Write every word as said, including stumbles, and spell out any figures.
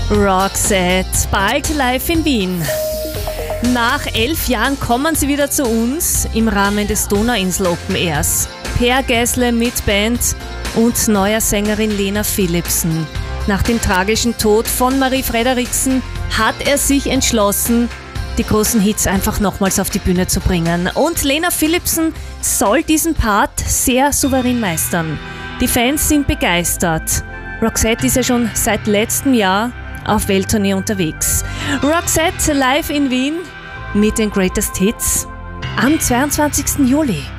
Roxette, bald live in Wien. Nach elf Jahren kommen sie wieder zu uns im Rahmen des Donauinsel Open Airs. Per Gessle mit Band und neuer Sängerin Lena Philipsen. Nach dem tragischen Tod von Marie Frederiksen hat er sich entschlossen, die großen Hits einfach nochmals auf die Bühne zu bringen. Und Lena Philipsen soll diesen Part sehr souverän meistern. Die Fans sind begeistert. Roxette ist ja schon seit letztem Jahr auf Welttournee unterwegs. Roxette live in Wien mit den Greatest Hits am zweiundzwanzigsten Juli.